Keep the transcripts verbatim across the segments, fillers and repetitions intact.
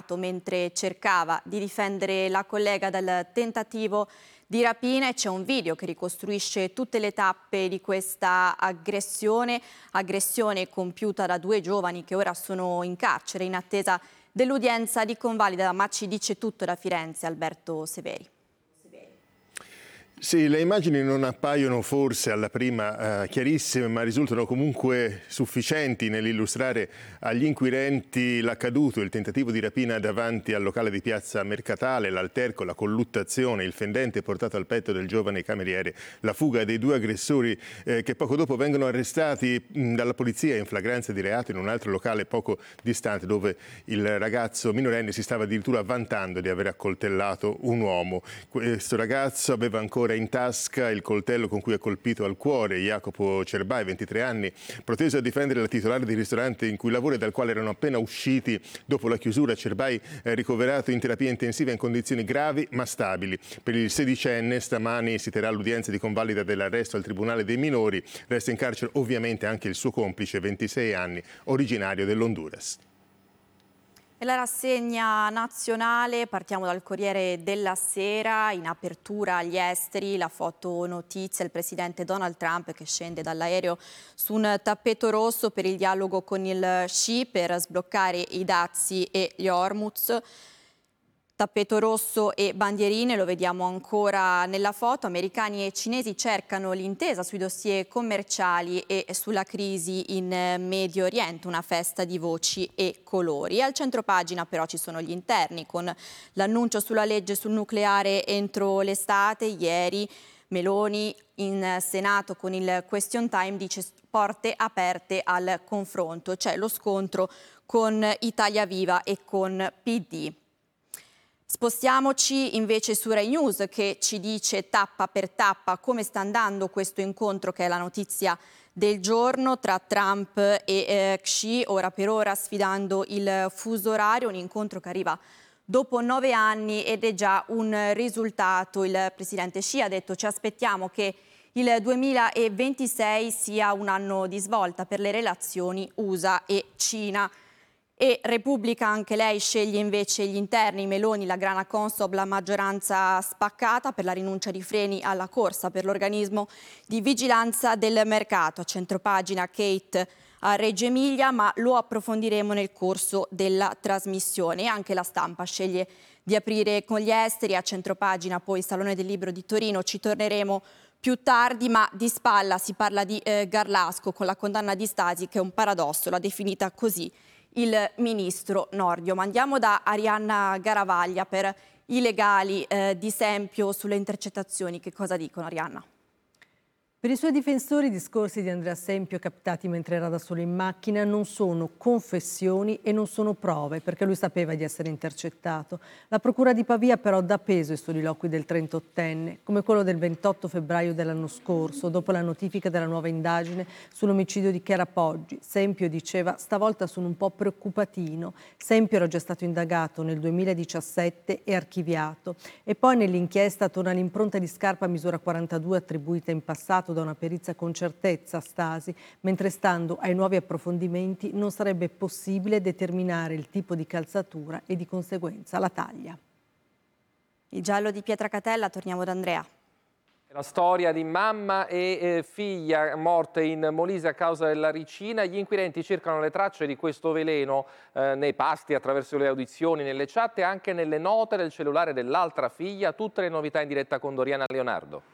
ucciso mentre cercava di difendere la collega dal tentativo di rapina, e c'è un video che ricostruisce tutte le tappe di questa aggressione, aggressione compiuta da due giovani che ora sono in carcere in attesa dell'udienza di convalida, ma ci dice tutto da Firenze Alberto Severi. Sì, le immagini non appaiono forse alla prima eh, chiarissime, ma risultano comunque sufficienti nell'illustrare agli inquirenti l'accaduto, il tentativo di rapina davanti al locale di Piazza Mercatale, l'alterco, la colluttazione, il fendente portato al petto del giovane cameriere, la fuga dei due aggressori eh, che poco dopo vengono arrestati mh, dalla polizia in flagranza di reato in un altro locale poco distante, dove il ragazzo minorenne si stava addirittura vantando di aver accoltellato un uomo. Questo ragazzo aveva ancora in tasca il coltello con cui ha colpito al cuore Jacopo Cerbai, ventitré anni, proteso a difendere la titolare del ristorante in cui lavora e dal quale erano appena usciti dopo la chiusura. Cerbai è ricoverato in terapia intensiva in condizioni gravi ma stabili. Per il sedicenne stamani si terrà l'udienza di convalida dell'arresto al Tribunale dei minori. Resta in carcere ovviamente anche il suo complice, ventisei anni, originario dell'Honduras. E la rassegna nazionale, partiamo dal Corriere della Sera, in apertura agli esteri, la foto notizia, il presidente Donald Trump che scende dall'aereo su un tappeto rosso per il dialogo con il Xi per sbloccare i dazi e gli Hormuz. Tappeto rosso e bandierine, lo vediamo ancora nella foto. Americani e cinesi cercano l'intesa sui dossier commerciali e sulla crisi in Medio Oriente, una festa di voci e colori. Al centropagina però ci sono gli interni, con l'annuncio sulla legge sul nucleare entro l'estate. Ieri Meloni in Senato con il question time dice porte aperte al confronto. C'è lo scontro con Italia Viva e con P D. Spostiamoci invece su Rai News, che ci dice tappa per tappa come sta andando questo incontro, che è la notizia del giorno, tra Trump e eh, Xi, ora per ora sfidando il fuso orario, un incontro che arriva dopo nove anni ed è già un risultato. Il presidente Xi ha detto: ci aspettiamo che il duemilaventisei sia un anno di svolta per le relazioni U S A e Cina. E Repubblica, anche lei sceglie invece gli interni. Meloni, la grana Consob, la maggioranza spaccata per la rinuncia di Freni alla corsa per l'organismo di vigilanza del mercato. A centropagina Kate a Reggio Emilia, ma lo approfondiremo nel corso della trasmissione. E anche La Stampa sceglie di aprire con gli esteri. A centropagina poi il Salone del Libro di Torino, ci torneremo più tardi, ma di spalla si parla di eh, Garlasco con la condanna di Stasi, che è un paradosso, l'ha definita così il ministro Nordio. Ma andiamo da Arianna Garavaglia per i legali eh, di Sempio sulle intercettazioni. Che cosa dicono, Arianna? Per i suoi difensori i discorsi di Andrea Sempio captati mentre era da solo in macchina non sono confessioni e non sono prove, perché lui sapeva di essere intercettato. La procura di Pavia però dà peso ai soliloqui del trentottenne, come quello del ventotto febbraio dell'anno scorso, dopo la notifica della nuova indagine sull'omicidio di Chiara Poggi. Sempio diceva: stavolta sono un po' preoccupatino. Sempio era già stato indagato nel duemiladiciassette e archiviato. E poi nell'inchiesta torna l'impronta di scarpa a misura quarantadue attribuita in passato da una perizia con certezza a Stasi, mentre stando ai nuovi approfondimenti non sarebbe possibile determinare il tipo di calzatura e di conseguenza la taglia. Il giallo di Pietracatella, torniamo da Andrea. La storia di mamma e eh, figlia morte in Molise a causa della ricina. Gli inquirenti cercano le tracce di questo veleno eh, nei pasti, attraverso le audizioni, nelle chat e anche nelle note del cellulare dell'altra figlia. Tutte le novità in diretta con Doriana Leonardo.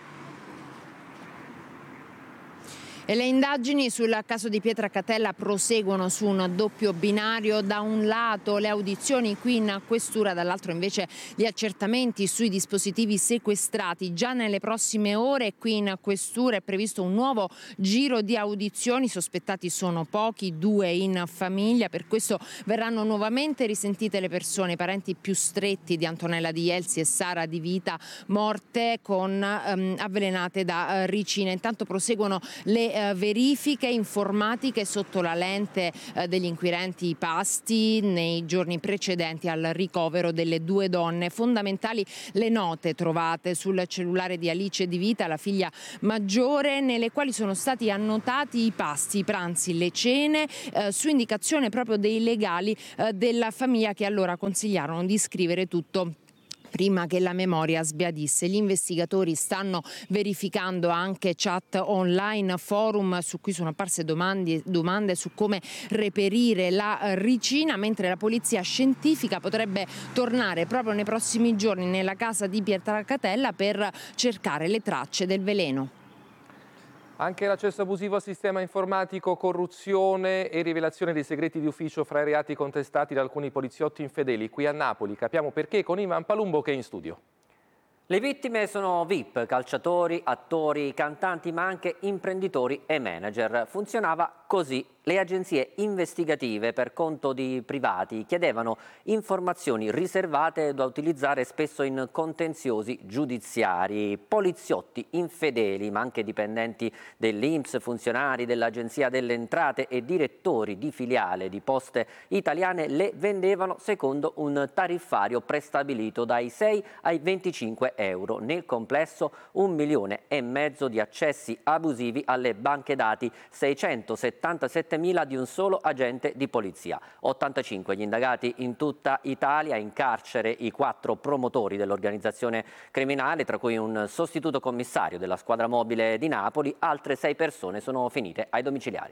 E le indagini sul caso di Pietracatella proseguono su un doppio binario: da un lato le audizioni qui in questura, dall'altro invece gli accertamenti sui dispositivi sequestrati. Già nelle prossime ore qui in questura è previsto un nuovo giro di audizioni. I sospettati sono pochi, due in famiglia, per questo verranno nuovamente risentite le persone, i parenti più stretti di Antonella Di Jelsi e Sara Di Vita, morte con ehm, avvelenate da eh, ricina. Intanto proseguono le eh, verifiche informatiche sotto la lente eh, degli inquirenti pasti nei giorni precedenti al ricovero delle due donne. Fondamentali le note trovate sul cellulare di Alice Di Vita, la figlia maggiore, nelle quali sono stati annotati i pasti, i pranzi, le cene, eh, su indicazione proprio dei legali eh, della famiglia, che allora consigliarono di scrivere tutto prima che la memoria sbiadisse. Gli investigatori stanno verificando anche chat online, forum su cui sono apparse domande, domande su come reperire la ricina, mentre la polizia scientifica potrebbe tornare proprio nei prossimi giorni nella casa di Pietracatella per cercare le tracce del veleno. Anche l'accesso abusivo al sistema informatico, corruzione e rivelazione dei segreti di ufficio fra i reati contestati da alcuni poliziotti infedeli. Qui a Napoli capiamo perché con Ivan Palumbo, che è in studio. Le vittime sono V I P, calciatori, attori, cantanti, ma anche imprenditori e manager. Funzionava così. Le agenzie investigative per conto di privati chiedevano informazioni riservate da utilizzare spesso in contenziosi giudiziari. Poliziotti infedeli, ma anche dipendenti dell'I N P S, funzionari dell'Agenzia delle Entrate e direttori di filiale di Poste Italiane le vendevano secondo un tariffario prestabilito dai sei ai venticinque euro. Nel complesso un milione e mezzo di accessi abusivi alle banche dati, seicentosettantasette mila di un solo agente di polizia. ottantacinque gli indagati in tutta Italia, in carcere i quattro promotori dell'organizzazione criminale, tra cui un sostituto commissario della squadra mobile di Napoli. Altre sei persone sono finite ai domiciliari.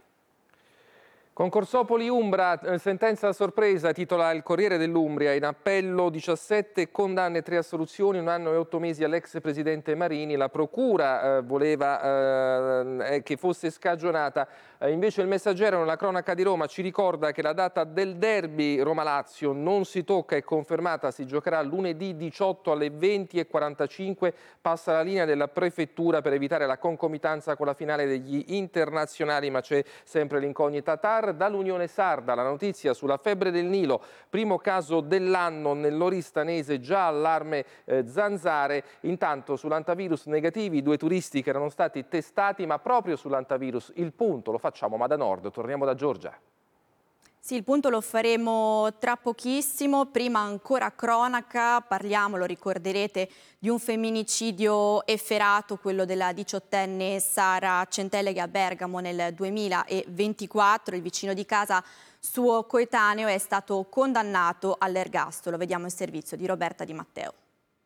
Concorsopoli Umbra, sentenza a sorpresa, titola il Corriere dell'Umbria, in appello diciassette condanne, tre assoluzioni, un anno e otto mesi all'ex presidente Marini. La procura eh, voleva eh, che fosse scagionata, eh, invece il Messaggero nella cronaca di Roma ci ricorda che la data del derby Roma-Lazio non si tocca, è confermata, si giocherà lunedì diciotto alle venti e quarantacinque, passa la linea della prefettura per evitare la concomitanza con la finale degli internazionali, ma c'è sempre l'incognita TAR. Dall'Unione Sarda la notizia sulla febbre del Nilo, primo caso dell'anno nell'Oristanese, già allarme eh, zanzare. Intanto sull'antivirus negativi due turisti che erano stati testati, ma proprio sull'antivirus il punto lo facciamo ma da nord, torniamo da Giorgia. Sì, il punto lo faremo tra pochissimo, prima ancora cronaca, parliamo, lo ricorderete, di un femminicidio efferato, quello della diciottenne Sara Centelleghe a Bergamo nel duemilaventiquattro. Il vicino di casa suo coetaneo è stato condannato all'ergastolo. Vediamo il servizio di Roberta Di Matteo.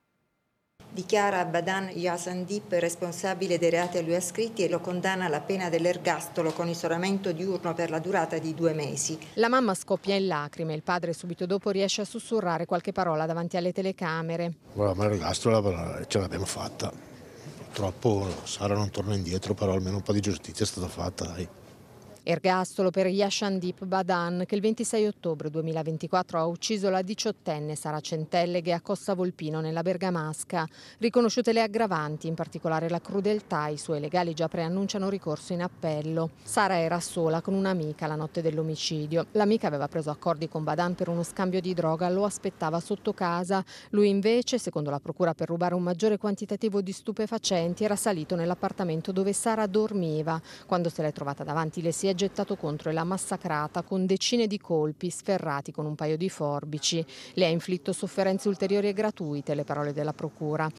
Dichiara Badan Yasandip responsabile dei reati a lui ascritti e lo condanna alla pena dell'ergastolo con isolamento diurno per la durata di due mesi. La mamma scoppia in lacrime, il padre subito dopo riesce a sussurrare qualche parola davanti alle telecamere. Guarda, ma l'ergastolo ce l'abbiamo fatta. Purtroppo Sara non torna indietro, però almeno un po' di giustizia è stata fatta, dai. Ergastolo per Yashandip Badan, che il ventisei ottobre duemilaventiquattro ha ucciso la diciottenne Sara Centelleghe a Costa Volpino nella Bergamasca. Riconosciute le aggravanti, in particolare la crudeltà, i suoi legali già preannunciano ricorso in appello. Sara era sola con un'amica la notte dell'omicidio. L'amica aveva preso accordi con Badan per uno scambio di droga, lo aspettava sotto casa. Lui invece, secondo la procura, per rubare un maggiore quantitativo di stupefacenti, era salito nell'appartamento dove Sara dormiva. Quando se l'è trovata davanti le si è gettato contro e l'ha massacrata con decine di colpi sferrati con un paio di forbici. Le ha inflitto sofferenze ulteriori e gratuite, le parole della procura.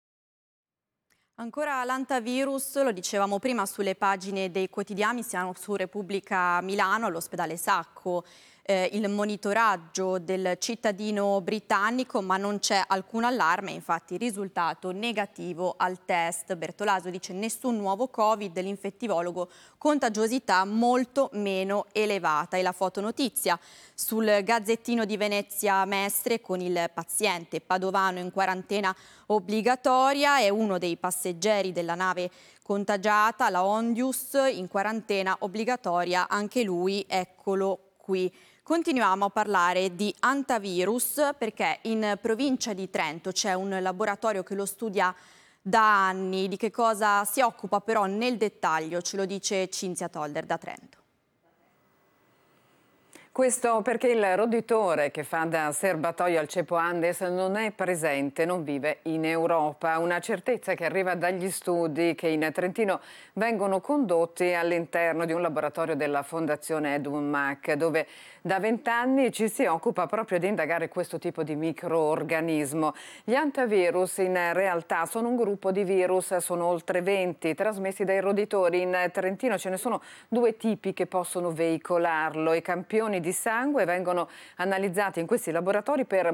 Ancora l'antivirus, lo dicevamo prima sulle pagine dei quotidiani, siamo su Repubblica Milano, all'ospedale Sacco. Eh, il monitoraggio del cittadino britannico, ma non c'è alcun allarme, infatti risultato negativo al test. Bertolaso dice nessun nuovo Covid, l'infettivologo contagiosità molto meno elevata. E la fotonotizia sul Gazzettino di Venezia Mestre con il paziente padovano in quarantena obbligatoria, è uno dei passeggeri della nave contagiata, la Ondius, in quarantena obbligatoria, anche lui, eccolo qui. Continuiamo a parlare di antivirus perché in provincia di Trento c'è un laboratorio che lo studia da anni. Di che cosa si occupa però nel dettaglio ce lo dice Cinzia Tolder da Trento. Questo perché il roditore che fa da serbatoio al Cepo Andes non è presente, non vive in Europa. Una certezza che arriva dagli studi che in Trentino vengono condotti all'interno di un laboratorio della Fondazione Edwin Mack, dove da vent'anni ci si occupa proprio di indagare questo tipo di microorganismo. Gli antivirus in realtà sono un gruppo di virus, sono oltre venti, trasmessi dai roditori. In Trentino ce ne sono due tipi che possono veicolarlo. I campioni di sangue vengono analizzati in questi laboratori per